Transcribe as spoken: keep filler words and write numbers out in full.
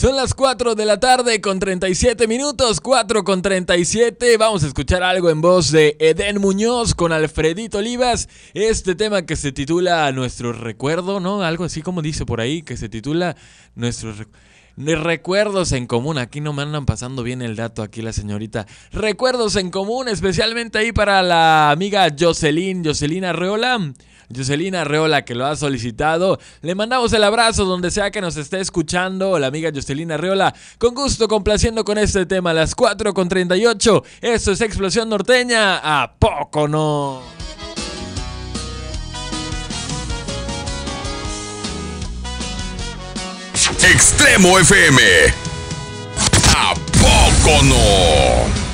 Son las cuatro de la tarde con treinta y siete minutos, cuatro con treinta y siete. Vamos a escuchar algo en voz de Edén Muñoz con Alfredito Olivas. Este tema que se titula Nuestro Recuerdo, ¿no? Algo así como dice por ahí, que se titula Nuestros Recuerdos. Recuerdos en común, aquí no me andan pasando bien el dato aquí la señorita. Recuerdos en común, especialmente ahí para la amiga Jocelyn, Jocelyn Arreola. Jocelyn Arreola, que lo ha solicitado. Le mandamos el abrazo donde sea que nos esté escuchando. La amiga Jocelyn Arreola, con gusto, complaciendo con este tema a las cuatro con treinta y ocho. Esto es Explosión Norteña. ¿A poco no? Extremo F M. ¿A poco no?